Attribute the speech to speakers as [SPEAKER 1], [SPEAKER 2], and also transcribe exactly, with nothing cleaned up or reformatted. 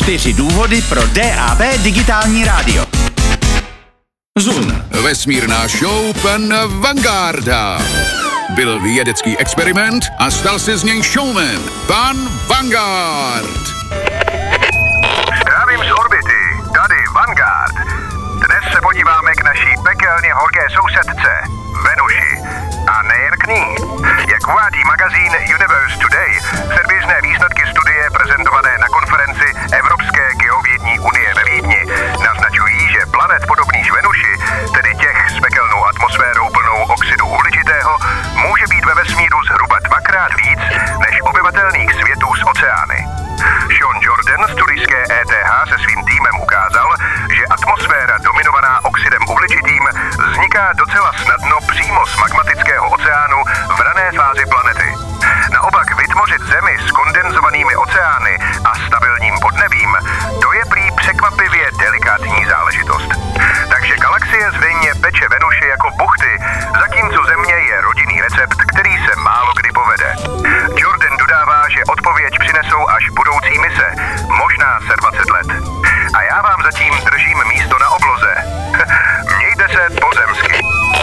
[SPEAKER 1] Čtyři důvody pro D A B digitální rádio. Zoom.
[SPEAKER 2] Vesmírná show pan Vangarda. Byl vědecký experiment a stal se z něj showman. Pan Vanguard.
[SPEAKER 3] Zdravím z orbity, tady Vanguard. Dnes se podíváme k naší pekelně horké sousedce, Venuši. A nejen k ní. Jak uvádí magazín Universe Today, předběžné výsledky studie prezentované na konferenci Evropské geovědní unie ve Vídni naznačují, že planet podobných Venuši, tedy těch s pekelnou atmosférou plnou oxidu uhličitého, může být ve vesmíru zhruba dvakrát víc než obyvatelných světů s oceány. Sean Jordan z turijské E T H se svým týmem ukázal, že atmosféra dominovaná oxidem uhličitým vzniká docela snadno přímo z magmatického oceánu v rané fázi planety. Naopak vytvořit Zemi s kondenzovanými oceány a stabilním podnebím, to je prý překvapivě delikátní záležitost. Takže galaxie zřejmě peče Venuši jako buchty, zatímco Země je rodinný recept, který se málo kdy povede. Jordan dodává, že odpověď přinesou až budoucí mise, možná za dvacet let. A já vám zatím